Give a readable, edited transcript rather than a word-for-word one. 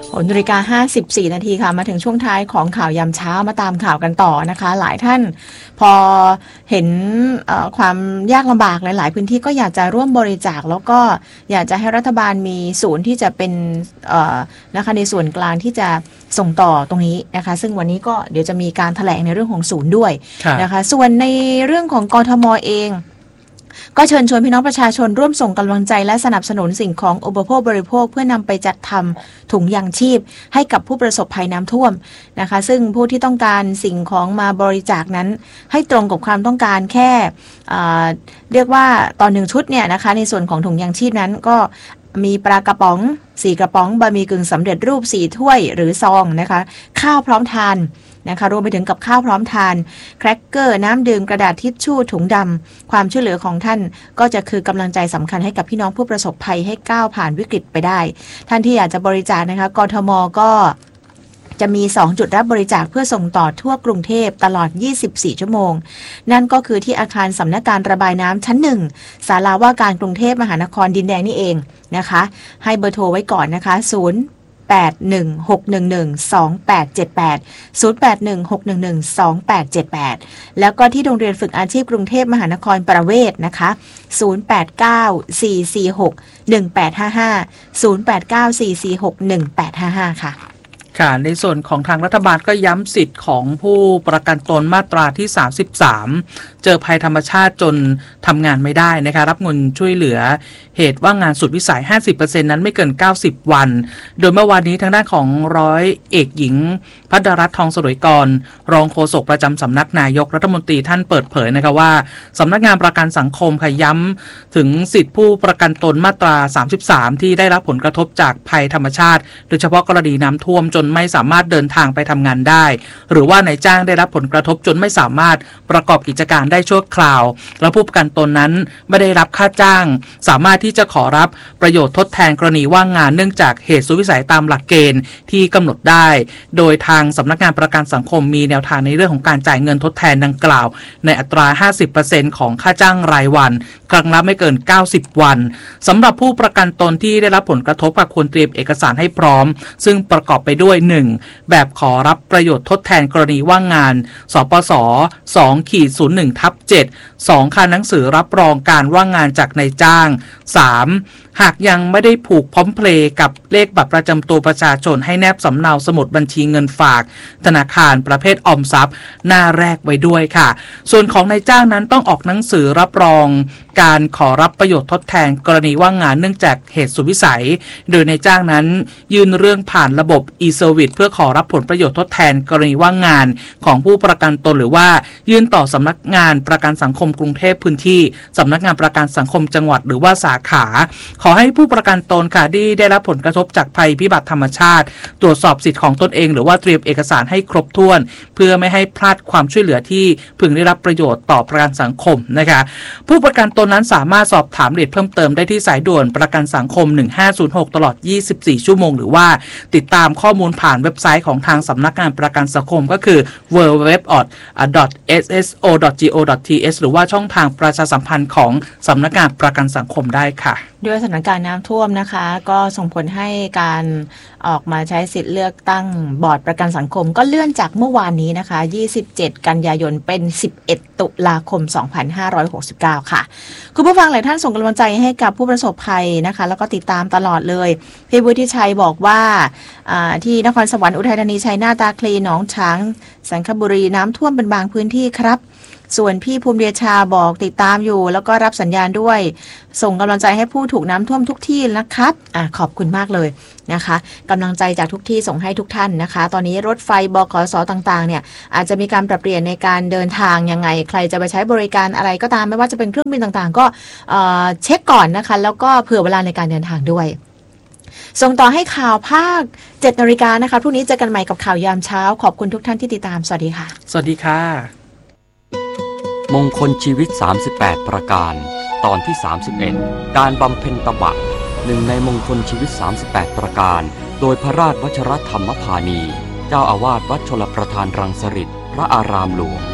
6:54 นาทีค่ะมาถึงช่วงท้ายของข่าวยามเช้ามาตามข่าวกันต่อนะคะหลายท่านพอเห็นความยากลำบากหลายๆพื้นที่ก็อยากจะร่วมบริจาคแล้วก็อยากจะให้รัฐบาลมีศูนย์ที่จะเป็นนะคะในส่วนกลางที่จะส่งต่อตรงนี้นะคะซึ่งวันนี้ก็เดี๋ยวจะมีการแถลงในเรื่องของศูนย์ด้วยนะคะส่วนในเรื่องของกทม.เองก็เชิญชวนพี่น้องประชาชนร่วมส่งกำลังใจและสนับสนุนสิ่งของอุปโภคบริโภคเพื่อนำไปจัดทำถุงยางชีพให้กับผู้ประสบภัยน้ำท่วมนะคะซึ่งผู้ที่ต้องการสิ่งของมาบริจาคนั้นให้ตรงกับความต้องการแค่เรียกว่าต่อ1ชุดเนี่ยนะคะในส่วนของถุงยางชีพนั้นก็มีปลากระป๋อง4กระป๋องบะหมี่กึ่งสำเร็จรูป4ถ้วยหรือซองนะคะข้าวพร้อมทานนะคะรวมไปถึงกับข้าวพร้อมทานแครกเกอร์น้ำดื่มกระดาษทิชชู่ถุงดำความช่วยเหลือของท่านก็จะคือกำลังใจสำคัญให้กับพี่น้องผู้ประสบภัยให้ก้าวผ่านวิกฤตไปได้ท่านที่อยากจะบริจาคนะคะกทม.ก็จะมี2จุดรับบริจาคเพื่อส่งต่อทั่วกรุงเทพตลอด24ชั่วโมงนั่นก็คือที่อาคารสำนักการระบายน้ำชั้น1ศาลาว่าการกรุงเทพมหานครดินแดงนี่เองนะคะให้เบอร์โทรไว้ก่อนนะคะ0816112878 แล้วก็ที่โรงเรียนฝึกอาชีพกรุงเทพมหานครประเวศนะคะ0894461855 ค่ะในส่วนของทางรัฐบาลก็ย้ำสิทธิ์ของผู้ประกันตนมาตราที่33เจอภัยธรรมชาติจนทำงานไม่ได้นะคะรับเงินช่วยเหลือเหตุว่างานสุดวิสัย 50% นั้นไม่เกิน90วันโดยเมื่อวานนี้ทางด้านของร้อยเอกหญิงภัดรัตน์ทองสรวยกรรองโฆษกประจำสำนักนายกรัฐมนตรีท่านเปิดเผยนะคะว่าสำนักงานประกันสังคมย้ำถึงสิทธิผู้ประกันตนมาตรา33ที่ได้รับผลกระทบจากภัยธรรมชาติโดยเฉพาะกรณีน้ำท่วมจนไม่สามารถเดินทางไปทำงานได้หรือว่านายจ้างได้รับผลกระทบจนไม่สามารถประกอบกิจการได้ชั่วคราวและผู้ประกันตนนั้นไม่ได้รับค่าจ้างสามารถที่จะขอรับประโยชน์ทดแทนกรณีว่างงานเนื่องจากเหตุสุดวิสัยตามหลักเกณฑ์ที่กำหนดได้โดยทางสำนักงานประกันสังคมมีแนวทางในเรื่องของการจ่ายเงินทดแทนดังกล่าวในอัตรา 50% ของค่าจ้างรายวันครั้งละไม่เกิน90วันสำหรับผู้ประกันตนที่ได้รับผลกระทบก็ควรเตรียมเอกสารให้พร้อมซึ่งประกอบไปด้วย 1. แบบขอรับประโยชน์ทดแทนกรณีว่างงานสปส. 2-01/7 2. ค่าหนังสือรับรองการว่างงานจากนายจ้าง 3. หากยังไม่ได้ผูกพร้อมเพลย์กับเลขบัตรประจำตัวประชาชนให้แนบสำเนาสมุดบัญชีเงินฝากธนาคารประเภทออมทรัพย์หน้าแรกไว้ด้วยค่ะส่วนของนายจ้างนั้นต้องออกหนังสือรับรองการขอรับประโยชน์ทดแทนกรณีว่างงานเนื่องจากเหตุสุดวิสัยโดยนายจ้างนั้นยื่นเรื่องผ่านระบบ e-service เพื่อขอรับผลประโยชน์ทดแทนกรณีว่างงานของผู้ประกันตนหรือว่ายื่นต่อสำนักงานประกันสังคมกรุงเทพพื้นที่สำนักงานประกันสังคมจังหวัดหรือว่าสาขาขอให้ผู้ประกันตนค่ะที่ได้รับผลกระทบจากภัยพิบัติธรรมชาติตรวจสอบสิทธิของตนเองหรือว่าเตรียมเอกสารให้ครบถ้วนเพื่อไม่ให้พลาดความช่วยเหลือที่พึงได้รับประโยชน์ต่อประกันสังคมนะคะผู้ประกันตนนั้นสามารถสอบถามรายละเอียดเพิ่มเติมได้ที่สายด่วนประกันสังคม1506ตลอด24ชั่วโมงหรือว่าติดตามข้อมูลผ่านเว็บไซต์ของทางสำนักงานประกันสังคมก็คือ www.sso.go.th หรือว่าช่องทางประชาสัมพันธ์ของสำนักงานประกันสังคมได้ค่ะด้วยสถานการณ์น้ำท่วมนะคะก็ส่งผลให้การออกมาใช้สิทธิ์เลือกตั้งบอร์ดประกันสังคมก็เลื่อนจากเมื่อวานนี้นะคะ27กันยายนเป็น11ตุลาคม2569ค่ะคุณผู้ฟังหลายท่านส่งกำลังใจให้กับผู้ประสบภัยนะคะแล้วก็ติดตามตลอดเลยพี่วุฒิชัยบอกว่าที่นครสวรรค์อุทัยธานีชัยนาทตาคลีหนองฉางสังขบุรีน้ำท่วมเป็นบางพื้นที่ครับส่วนพี่ภูมิเดชาบอกติดตามอยู่แล้วก็รับสัญญาณด้วยส่งกำลังใจให้ผู้ถูกน้ำท่วมทุกที่นะครับขอบคุณมากเลยนะคะกำลังใจจากทุกที่ส่งให้ทุกท่านนะคะตอนนี้รถไฟบขสต่างๆเนี่ยอาจจะมีการปรับเปลี่ยนในการเดินทางยังไงใครจะไปใช้บริการอะไรก็ตามไม่ว่าจะเป็นเครื่องบินต่างๆก็เช็คก่อนนะคะแล้วก็เผื่อเวลาในการเดินทางด้วยส่งต่อให้ข่าวภาค 7:00 นนะคะพรุ่งนี้เจอกันใหม่กับข่าวยามเช้าขอบคุณทุกท่านที่ติดตามสวัสดีค่ะสวัสดีค่ะมงคลชีวิต38ประการตอนที่31การบำเพ็ญตบะหนึ่งในมงคลชีวิต38ประการโดยพระราชวชรธรรมพานีเจ้าอาวาสวัดชลประทานรังสฤษฎ์พระอารามหลวง